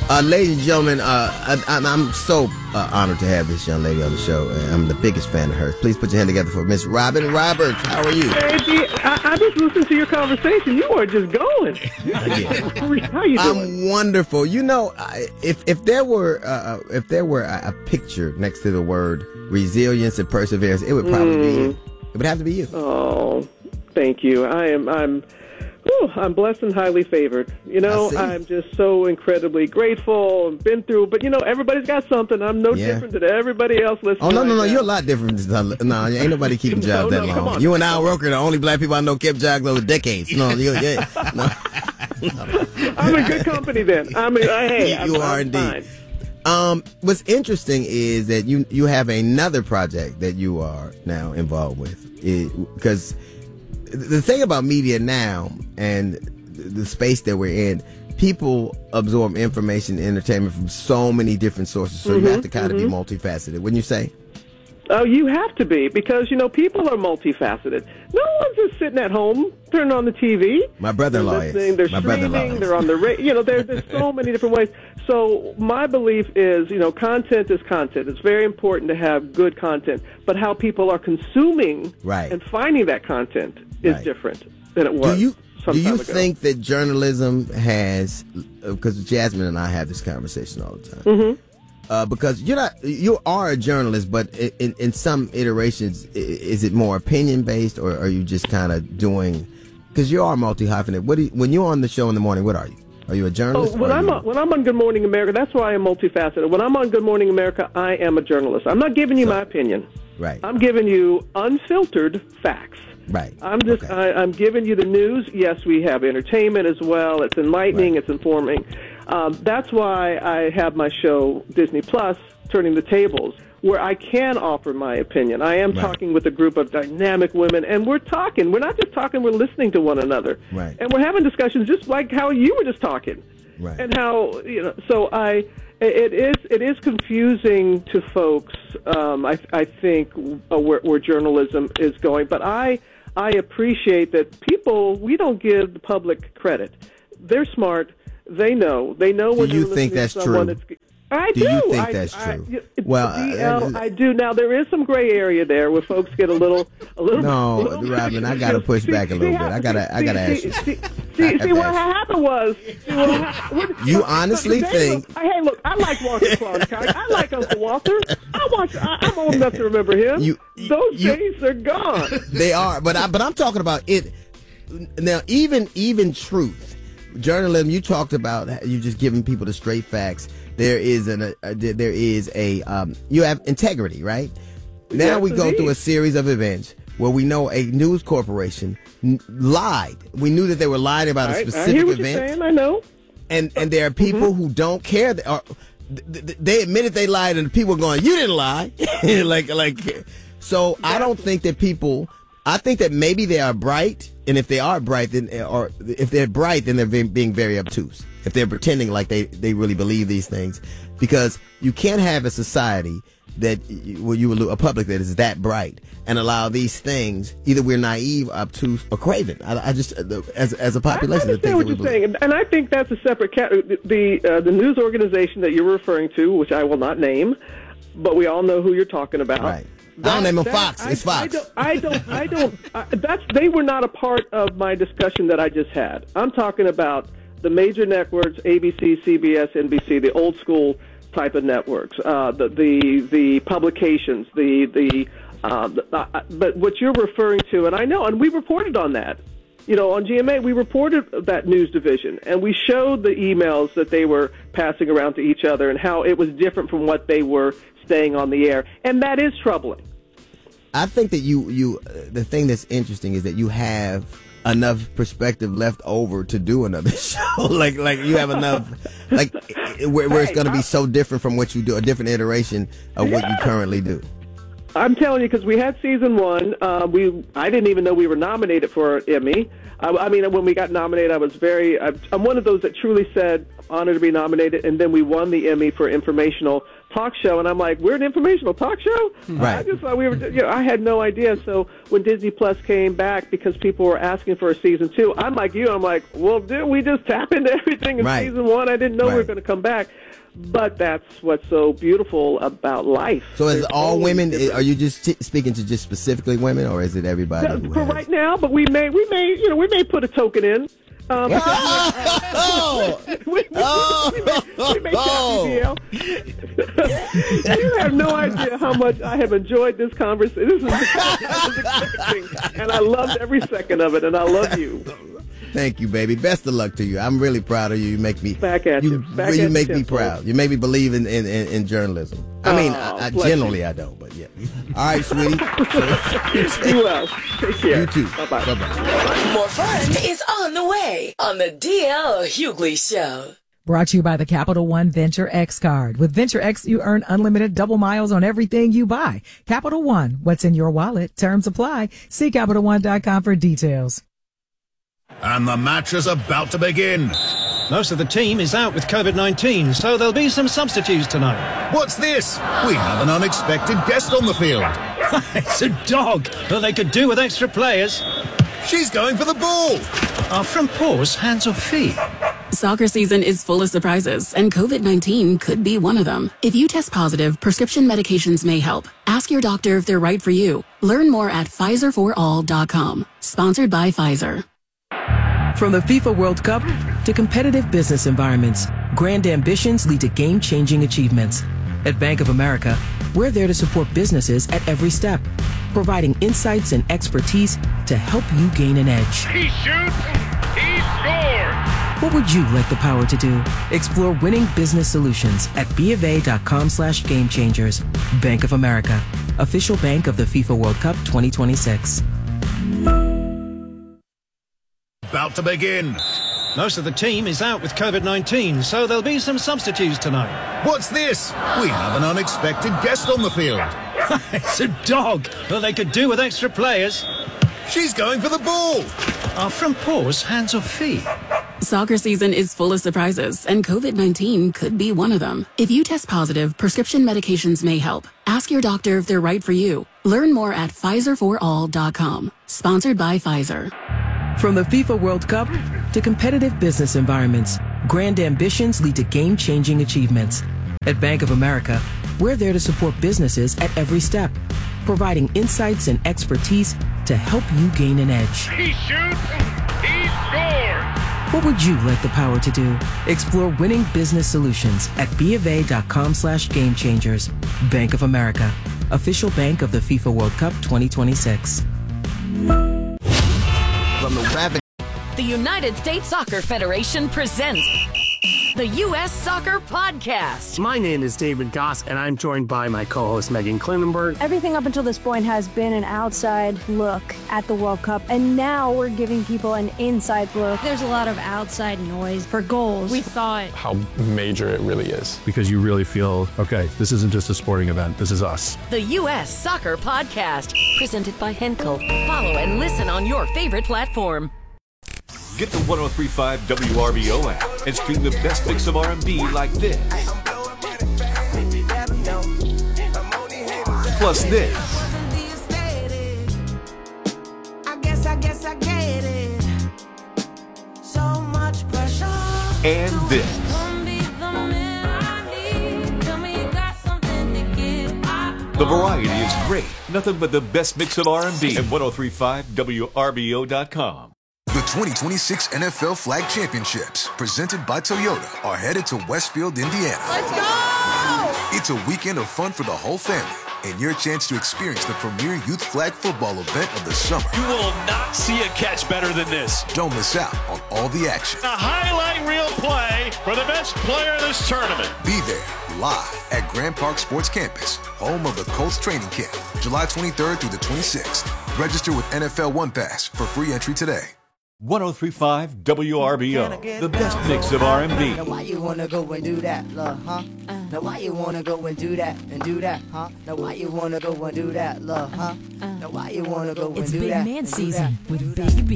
Ladies and gentlemen, I'm so honored to have this young lady on the show. I'm the biggest fan of hers. Please put your hand together for Miss Robin Roberts. How are you? Baby, I just listened to your conversation. You are just going. How you doing? I'm wonderful. You know, if there were a picture next to the word resilience and perseverance, it would probably be you. It would have to be you. Oh, thank you. I'm blessed and highly favored. You know, I'm just so incredibly grateful and been through. But, you know, everybody's got something. I'm no different than everybody else listening. Oh, no. You're a lot different. No, ain't nobody keeping jobs that long. Come on. You and Al Roker, the only black people I know kept jobs over decades. No. I'm in good company then. I'm indeed. Fine. What's interesting is that you have another project that you are now involved with. Because the thing about media now and the space that we're in, people absorb information and entertainment from so many different sources. So you have to kind of be multifaceted, wouldn't you say? Oh, you have to be, because, you know, people are multifaceted. No one's just sitting at home turning on the TV. My brother-in-law is. They're streaming, they're on the radio. You know, there's so many different ways. So my belief is, you know, content is content. It's very important to have good content. But how people are consuming and finding that content is different than it was. Do you think that journalism has, because Jasmine and I have this conversation all the time, because you are a journalist, but in some iterations, is it more opinion based, or are you just kind of doing? Because you are multi-hyphenate. When you're on the show in the morning, what are you? Are you a journalist? When I'm on Good Morning America, that's why I am multifaceted. When I'm on Good Morning America, I am a journalist. I'm not giving you my opinion. Right. I'm giving you unfiltered facts. Right. I'm giving you the news. Yes, we have entertainment as well. It's enlightening. It's informing. That's why I have my show, Disney Plus, Turning the Tables, where I can offer my opinion. I am talking with a group of dynamic women, and we're talking. We're not just talking, we're listening to one another. Right. And we're having discussions just like how you were just talking. Right. And how, you know, so it is confusing to folks, I think, where journalism is going. But I appreciate that we don't give the public credit. They're smart. They know. They know when you think that's true? I do. Do you think that's true? I do. Now there is some gray area there where folks get a little. No, Robin, I gotta push back a little bit. I gotta ask you. See what happened was. You honestly think? Hey, look, I like Walter Cronkite. I like Uncle Walter. I'm old enough to remember him. Those days are gone. They are, but I'm talking about it now. Even truth, journalism. You talked about you just giving people the straight facts. There is you have integrity, right? Now yes, we go indeed. through a series of events where we know a news corporation lied. We knew that they were lying about a specific I hear what event. You're saying, I know. And there are people who don't care. They admitted they lied, and the people are going, "You didn't lie." So I don't think that people. I think that maybe they are bright, and if they are bright, then if they're bright, then they're being very obtuse. If they're pretending like they really believe these things, because you can't have a society a public that is that bright and allow these things. Either we're naive, obtuse, or craven. I just as a population. I understand what you're saying, and I think that's a separate the news organization that you're referring to, which I will not name, but we all know who you're talking about. Right. I don't name them Fox. It's Fox. They were not a part of my discussion that I just had. I'm talking about the major networks, ABC, CBS, NBC, the old school type of networks, the publications, but what you're referring to, and I know, and we reported on that. You know, on GMA, we reported that news division, and we showed the emails that they were passing around to each other and how it was different from what they were staying on the air, and that is troubling. I think that the thing that's interesting is that you have enough perspective left over to do another show. like you have enough, where it's going to be so different from what you do, a different iteration of what you currently do. I'm telling you, because we had season 1. I didn't even know we were nominated for an Emmy. I mean, when we got nominated, I was I'm one of those that truly said, honored to be nominated, and then we won the Emmy for informational talk show, and I'm like, we're an informational talk show? Right. I just thought we were, I had no idea. So when Disney Plus came back, because people were asking for a season 2, I'm like you. I'm like, well, didn't we just tap into everything in season 1? I didn't know we were going to come back. But that's what's so beautiful about life. So is it all women? Are you just speaking to just specifically women, or is it everybody? For right now, but we may put a token in. We may tap DL. You have no idea how much I have enjoyed this conversation. This is exciting, and I loved every second of it, and I love you. Thank you, baby. Best of luck to you. I'm really proud of you. You make me back at you. You make me proud. You make me believe in journalism. I mean, I generally I don't, but yeah. All right, sweetie. Be well. Take care. You too. Bye-bye. Bye-bye. More fun is on the way on the DL Hughley Show. Brought to you by the Capital One Venture X card. With Venture X, you earn unlimited double miles on everything you buy. Capital One, what's in your wallet? Terms apply. See CapitalOne.com for details. And the match is about to begin. Most of the team is out with COVID-19, so there'll be some substitutes tonight. What's this? We have an unexpected guest on the field. It's a dog, but they could do with extra players. She's going for the ball. Are front paws hands or feet? Soccer season is full of surprises, and COVID-19 could be one of them. If you test positive, prescription medications may help. Ask your doctor if they're right for you. Learn more at PfizerForAll.com. Sponsored by Pfizer. From the FIFA World Cup to competitive business environments, grand ambitions lead to game-changing achievements. At Bank of America, we're there to support businesses at every step, providing insights and expertise to help you gain an edge. He shoots, he scores! What would you like the power to do? Explore winning business solutions at BofA.com/gamechangers. Bank of America, official bank of the FIFA World Cup 2026. About to begin. Most of the team is out with COVID-19, so there'll be some substitutes tonight. What's this? We have an unexpected guest on the field. It's a dog, but they could do with extra players. She's going for the ball. Are front paws hands or feet? Soccer season is full of surprises, and COVID-19 could be one of them. If you test positive, prescription medications may help. Ask your doctor if they're right for you. Learn more at PfizerForAll.com. Sponsored by Pfizer. From the FIFA World Cup to competitive business environments, grand ambitions lead to game-changing achievements. At Bank of America, we're there to support businesses at every step, providing insights and expertise to help you gain an edge. He shoots, he scores! What would you like the power to do? Explore winning business solutions at BofA.com/gamechangers. Bank of America, official bank of the FIFA World Cup 2026. The United States Soccer Federation presents the U.S. Soccer Podcast. My name is David Goss, and I'm joined by my co-host Megan Klinenberg. Everything up until this point has been an outside look at the World Cup, and now we're giving people an inside look. There's a lot of outside noise for goals. We thought how major it really is, because you really feel, okay, this isn't just a sporting event, this is us. The U.S. Soccer Podcast, presented by Henkel. Follow and listen on your favorite platform. Get the 103.5 WRBO app and stream the best mix of R&B like this. Plus this. And this. The variety is great. Nothing but the best mix of R&B at 103.5 WRBO.com. The 2026 NFL Flag Championships, presented by Toyota, are headed to Westfield, Indiana. Let's go! It's a weekend of fun for the whole family, and your chance to experience the premier youth flag football event of the summer. You will not see a catch better than this. Don't miss out on all the action. A highlight reel play for the best player of this tournament. Be there, live at Grand Park Sports Campus, home of the Colts training camp, July 23rd through the 26th. Register with NFL One Pass for free entry today. 103.5 WRBO, the best mix of R&B. Now why you wanna go and do that, love, huh? Now why you wanna go and do that, huh? Now why you wanna go and do that, love, huh? Now why you wanna go and do that? It's Big Man season with Baby B.